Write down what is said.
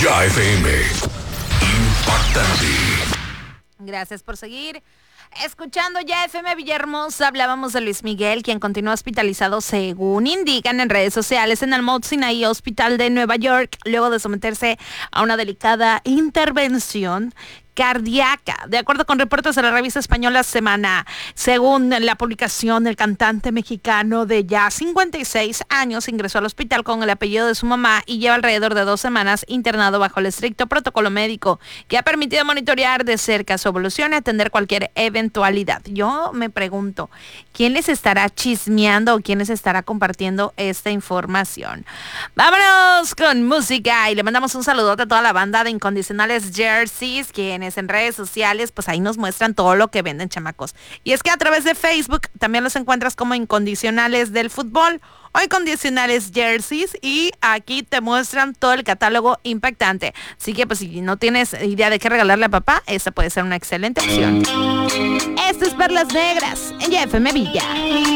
Ya FM. Impactante. Gracias por seguir escuchando Ya FM Villahermosa. Hablábamos de Luis Miguel, quien continúa hospitalizado según indican en redes sociales en el Mount Sinai Hospital de Nueva York, luego de someterse a una delicada intervención cardíaca. De acuerdo con reportes de la revista española Semana, según la publicación, el cantante mexicano de ya 56 años ingresó al hospital con el apellido de su mamá y lleva alrededor de 2 semanas internado bajo el estricto protocolo médico que ha permitido monitorear de cerca su evolución y atender cualquier eventualidad. Yo me pregunto, ¿quién les estará chismeando o quién les estará compartiendo esta información? Vámonos con música y le mandamos un saludote a toda la banda de Incondicionales Jerseys, quienes en redes sociales, pues ahí nos muestran todo lo que venden, chamacos. Y es que a través de Facebook también los encuentras como Incondicionales del Fútbol o Incondicionales Jerseys, y aquí te muestran todo el catálogo impactante. Así que pues si no tienes idea de qué regalarle a papá, esa puede ser una excelente opción. Esto es Perlas Negras en YFM Villa.